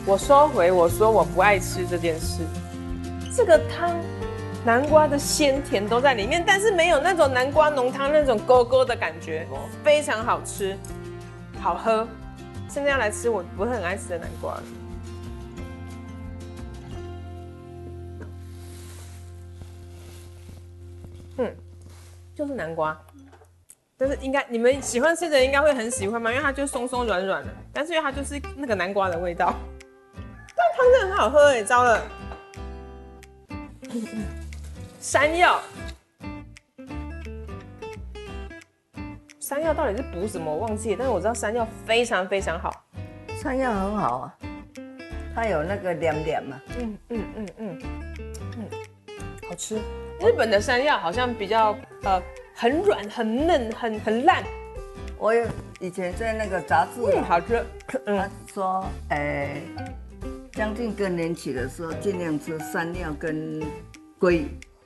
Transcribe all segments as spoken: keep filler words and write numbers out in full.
我收回我说我不爱吃这件事。这个汤，南瓜的鲜甜都在里面，但是没有那种南瓜浓汤那种勾勾的感觉，非常好吃，好喝。现在要来吃我不是很爱吃的南瓜了。嗯，就是南瓜。但是应该你们喜欢吃的应该会很喜欢嘛，因为它就松松软软的，但是因为它就是那个南瓜的味道。但汤真的很好喝哎，糟了。山药，山药到底是补什么我忘记了，但是我知道山药非常非常好。 山药很好啊，它有那个凉凉嘛。 嗯嗯嗯嗯嗯，好吃。日本的山药好像比较呃很软、很嫩、很很烂。 我有以前在那个杂志， 嗯，好吃。 嗯，他说，哎，将近更年期的时候，尽量吃山药跟鲑鱼。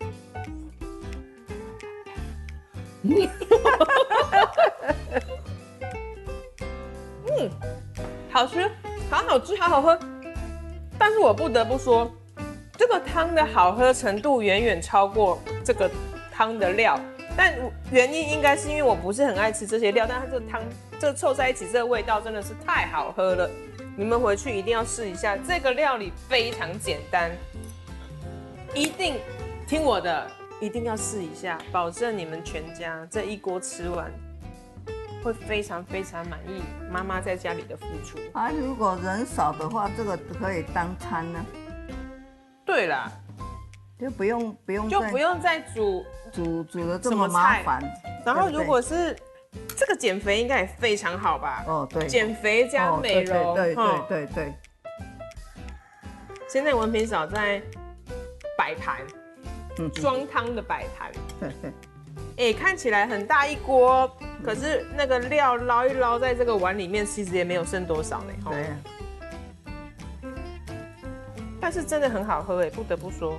嗯，好吃，好好吃，好好喝。但是我不得不说，这个汤的好喝程度远远超过这个汤的料。但原因应该是因为我不是很爱吃这些料，但它这个汤这个凑在一起，这个味道真的是太好喝了。你们回去一定要试一下，这个料理非常简单，一定听我的，一定要试一下，保证你们全家这一锅吃完会非常非常满意妈妈在家里的付出。 啊，如果人少的话，这个可以当餐呢。 对啦， 就不用不用就不用再煮煮煮的这么麻烦。 然后如果是这个减肥应该也非常好吧？ 哦，对， 减肥加美容， 对对对对。 现在文平嫂在摆盘，装汤的摆盘。 对对。 哎，看起来很大一锅，可是那个料捞一捞在这个碗里面，其实也没有剩多少呢。 对呀。 但是真的很好喝哎，不得不说。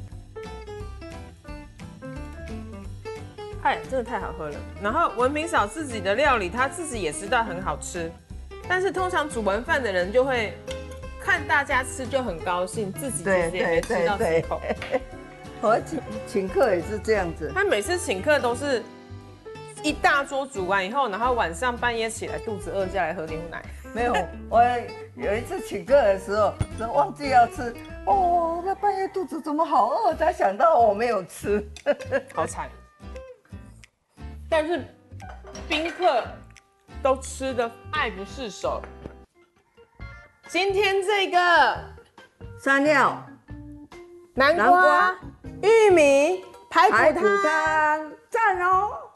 哎，真的太好喝了。然后文平嫂自己的料理，她自己也知道很好吃，但是通常煮完饭的人就会看大家吃就很高兴，自己其实也没吃到几口。 我请请客也是这样子， 他每次请客都是一大桌煮完以后，然后晚上半夜起来肚子饿下来喝牛奶。 没有，我有一次请客的时候，说忘记要吃，哦，那半夜肚子怎么好饿，才想到我没有吃， 好惨。但是宾客都吃得爱不释手。今天这个山药、 南瓜、玉米排骨汤， 赞哦！